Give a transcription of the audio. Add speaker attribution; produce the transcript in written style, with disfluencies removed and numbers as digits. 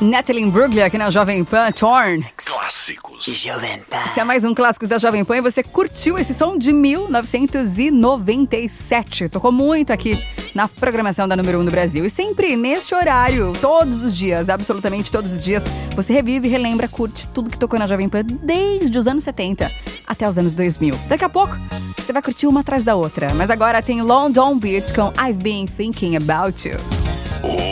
Speaker 1: Natalie Imbruglia aqui na Jovem Pan, Torn.
Speaker 2: Clássicos.
Speaker 3: Jovem Pan.
Speaker 1: Esse é mais um clássico da Jovem Pan e você curtiu esse som de 1997. Tocou muito aqui na programação da número 1 do Brasil. E sempre neste horário, todos os dias, absolutamente todos os dias, você revive, relembra, curte tudo que tocou na Jovem Pan desde os anos 70 até os anos 2000. Daqui a pouco, você vai curtir uma atrás da outra. Mas agora tem London Beat com I've Been Thinking About You.